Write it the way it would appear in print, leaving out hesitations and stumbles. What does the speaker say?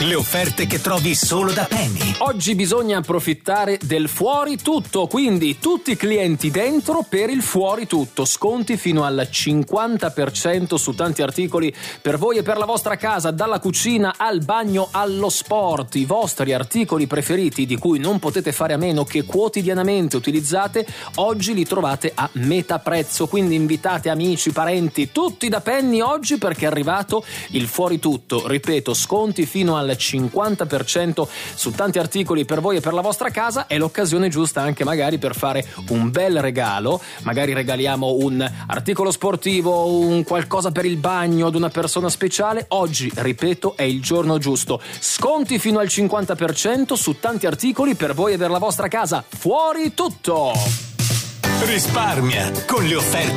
Le offerte che trovi solo da Penny. Oggi bisogna approfittare del fuori tutto, quindi tutti i clienti dentro per il fuori tutto. Sconti fino al 50% su tanti articoli per voi e per la vostra casa, dalla cucina al bagno allo sport. I vostri articoli preferiti di cui non potete fare a meno, che quotidianamente utilizzate, oggi li trovate a metà prezzo. Quindi invitate amici, parenti, tutti da Penny oggi, perché è arrivato il fuori tutto. Ripeto, sconti fino al 50% su tanti articoli per voi e per la vostra casa. È l'occasione giusta anche magari per fare un bel regalo. Magari regaliamo un articolo sportivo, un qualcosa per il bagno ad una persona speciale. Oggi, ripeto, è il giorno giusto. Sconti fino al 50% su tanti articoli per voi e per la vostra casa. Fuori tutto! Risparmia con le offerte